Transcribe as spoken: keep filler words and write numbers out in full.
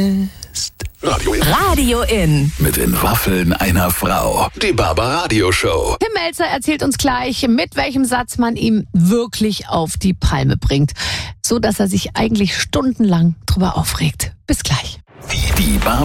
ist. Radio In. Radio In. Mit den Waffeln einer Frau. Die Barbaradio Show. Tim Melzer erzählt uns gleich, mit welchem Satz man ihm wirklich auf die Palme bringt. So, dass er sich eigentlich stundenlang drüber aufregt. Bis gleich. Die Barbaradio